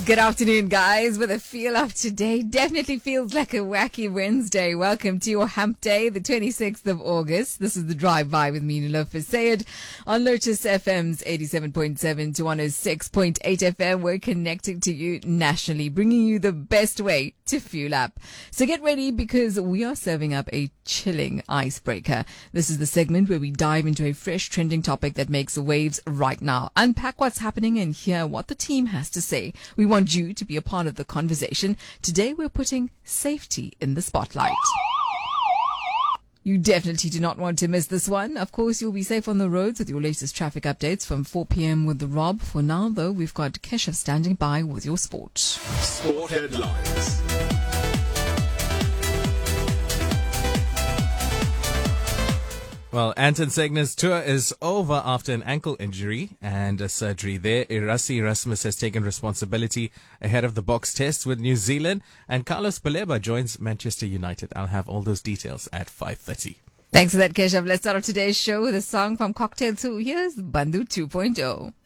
Good afternoon, guys. With a feel of today, definitely feels like a wacky Wednesday. Welcome to your hump day, the 26th of August. This is the Drive By with me, Nilofer Sayed, on Lotus FM's 87.7 to 106.8 FM. We're connecting to you nationally, bringing you the best way to fuel up. So get ready because we are serving up a chilling icebreaker. This is the segment where we dive into a fresh trending topic that makes waves right now. Unpack what's happening and hear what the team has to say. We want you to be a part of the conversation. Today we're putting safety in the spotlight. You definitely do not want to miss this one. Of course, you'll be safe on the roads with your latest traffic updates from 4 p.m. with the Rob. For now, though, we've got Keshav standing by with your sport. Sport headlines. Well, Anton Segner's tour is over after an ankle injury and a surgery there. Irasi Erasmus has taken responsibility ahead of the box test with New Zealand, and Carlos Baleba joins Manchester United. I'll have all those details at 5:30. Thanks for that, Keshav. Let's start off today's show with a song from Cocktail 2. Here's Bandhu 2.0.